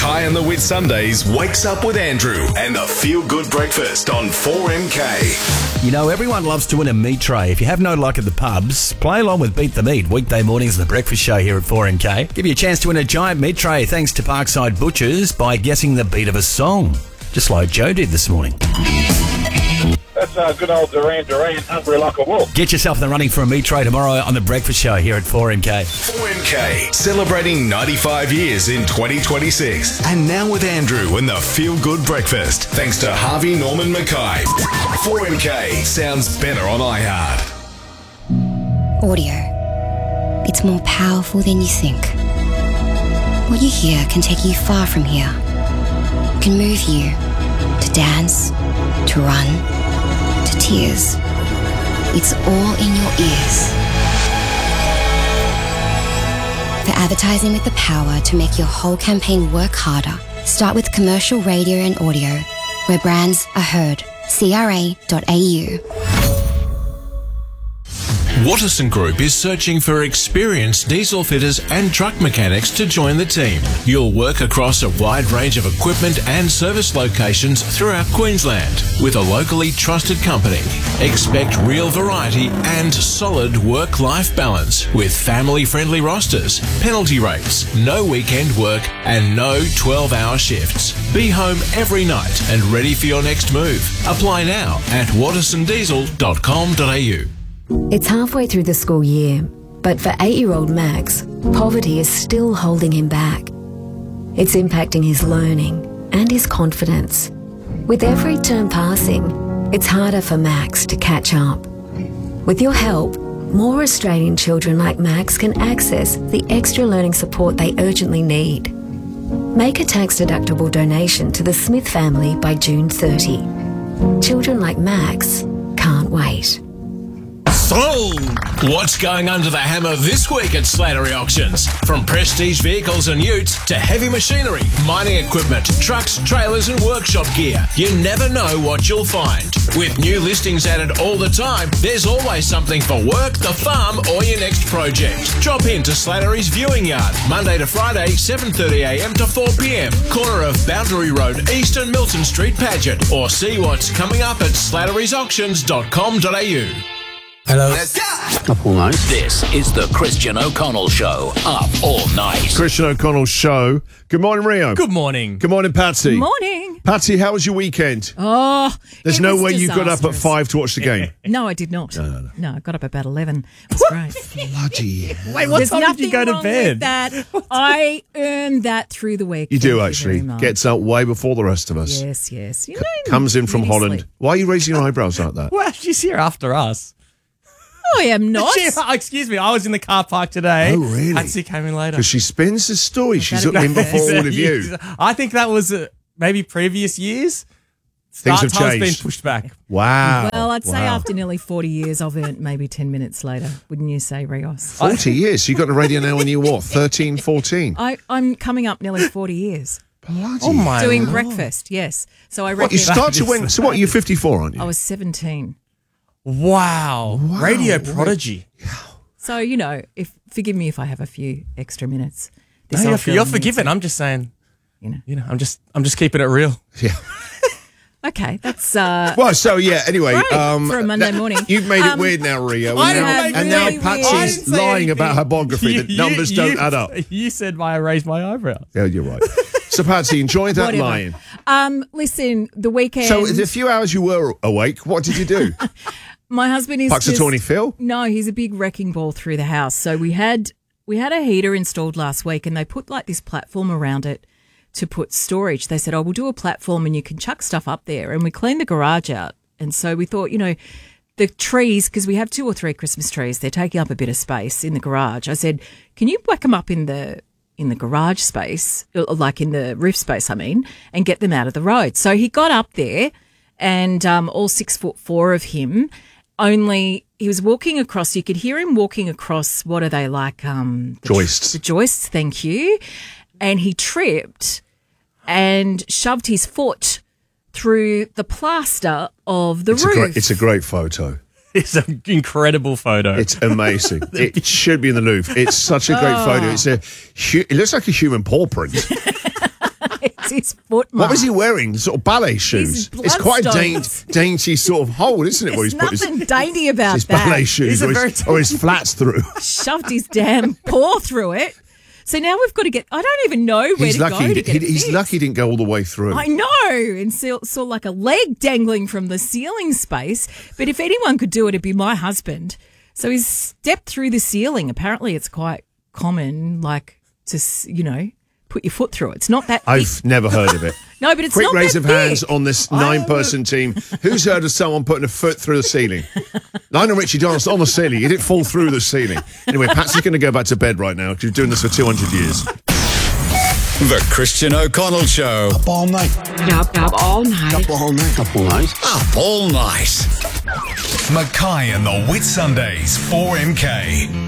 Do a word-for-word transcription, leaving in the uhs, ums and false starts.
Mackay and the Whitsundays wakes up with Andrew and the Feel Good Breakfast on four M K. You know, everyone loves to win a meat tray. If you have no luck at the pubs, play along with Beat the Meat, weekday mornings on the breakfast show here at four M K. Give you a chance to win a giant meat tray thanks to Parkside Butchers by guessing the beat of a song, just like Joe did this morning. That's uh, good old Duran Duran, hungry like a wolf. Get yourself in the running for a meat tray tomorrow on the breakfast show here at four M K. four M K, celebrating ninety-five years in twenty twenty-six. And now with Andrew and the Feel Good Breakfast, thanks to Harvey Norman Mackay. four M K sounds better on iHeart. Audio. It's more powerful than you think. What you hear can take you far from here. It can move you to dance, to run, to tears. It's all in your ears. For advertising with the power to make your whole campaign work harder, start with commercial radio and audio, where brands are heard. C R A dot A U. Watterson Group is searching for experienced diesel fitters and truck mechanics to join the team. You'll work across a wide range of equipment and service locations throughout Queensland with a locally trusted company. Expect real variety and solid work-life balance with family-friendly rosters, penalty rates, no weekend work and no twelve-hour shifts. Be home every night and ready for your next move. Apply now at watterson diesel dot com dot a u. It's halfway through the school year, but for eight-year-old Max, poverty is still holding him back. It's impacting his learning and his confidence. With every term passing, it's harder for Max to catch up. With your help, more Australian children like Max can access the extra learning support they urgently need. Make a tax-deductible donation to the Smith family by June thirtieth. Children like Max can't wait. So, what's going under the hammer this week at Slattery Auctions? From prestige vehicles and utes to heavy machinery, mining equipment, trucks, trailers and workshop gear. You never know what you'll find. With new listings added all the time, there's always something for work, the farm or your next project. Drop in to Slattery's Viewing Yard, Monday to Friday, seven thirty a m to four p m, corner of Boundary Road East and Milton Street, Paget, or see what's coming up at slatterys auctions dot com dot a u. Hello. Up all night. This is the Christian O'Connell Show. Up all night. Christian O'Connell Show. Good morning, Rio. Good morning. Good morning, Patsy. Morning. Patsy, how was your weekend? Oh, There's it no was way you got up at disastrous. five to watch the game. No, I did not. No, no, no. No, I got up about eleven. It was great. Bloody Wait, what There's time nothing did you go to wrong bed? with that. I earned that through the week. You Thank do, very actually. much. Gets up way before the rest of us. Yes, yes. You know, Comes in from beauty Holland. sleep. Why are you raising your eyebrows like that? Well, she's here after us. I am not. She, excuse me, I was in the car park today. Oh, really? Patsy came in later. Because she spins the story. She's up better in be before all of you. I think that was uh, maybe previous years. Things Start have time's been changed. pushed back. Wow. Well, I'd say Wow. after nearly forty years, I've earned maybe ten minutes later. Wouldn't you say, Rios? forty years. You got the radio now when you what? thirteen, fourteen? I, I'm coming up nearly forty years. Bloody Oh, my Doing Lord. breakfast, yes. So I What, reckon you start to win. So what, you're fifty-four, aren't you? I was seventeen. Wow. Wow. Radio prodigy. So, you know, if forgive me if I have a few extra minutes. No, This you're, old girl you're needs forgiven. it, I'm just saying, You know. you know, I'm just, I'm just keeping it real. Yeah. Okay, that's uh Well, so yeah. Anyway, Great, um, for a Monday that- morning. You've made Um, it weird now, Rio. I and didn't now, make and it now really weird. I Patsy's didn't say lying about her anything. biography. You- The numbers you- don't you- add up. You said why I raised my eyebrows. Yeah, you're right. So, Patsy, enjoy that Whatever. lying. Um, listen, the weekend. So, the few hours you were awake, what did you do? my husband is just, Puxatawny Phil? No, he's a big wrecking ball through the house. So we had we had a heater installed last week, and they put like this platform around it to put storage. They said, "Oh, we'll do a platform, and you can chuck stuff up there." And we cleaned the garage out, and so we thought, you know, the trees, because we have two or three Christmas trees, they're taking up a bit of space in the garage. I said, "Can you whack them up in the?" in the garage space, like in the roof space, I mean, and get them out of the road." So he got up there and um, all six foot four of him, only he was walking across, you could hear him walking across, what are they like? Um, the, Joists. The joists, thank you. And he tripped and shoved his foot through the plaster of the It's roof. a great, it's a great photo. It's an incredible photo. It's amazing. It should be in the Louvre. It's such a great Oh. photo. It's a. hu- It looks like a human paw print. was his foot mark. What was he wearing? Sort of ballet shoes. His It's quite a dainty, bloodstones. dainty sort of hole, isn't it? Where There's he's put his, nothing dainty about his that. ballet shoes He's a or very- his, or his flats through. Shoved his damn paw through it. So now we've got to get. I don't even know where He's to lucky. go He, to get he- it he's fixed. lucky he didn't go all the way through. I know, and saw, saw like a leg dangling from the ceiling space. But if anyone could do it, it'd be my husband. So he's stepped through the ceiling. Apparently, it's quite common, like to s- you know put your foot through it. It's not that. I've never heard of it. No, but it's Quick not raise that of hands big. on this I nine-person team. Who's heard of someone putting a foot through the ceiling? Lionel Richie danced on the ceiling. He didn't fall through the ceiling. Anyway, Patsy's going to go back to bed right now because you're doing this for two hundred years. The Christian O'Connell Show. Up all night. Up, up all night. Up all night. Up all night. Up all night. Mackay and the Whit Sundays, four M K.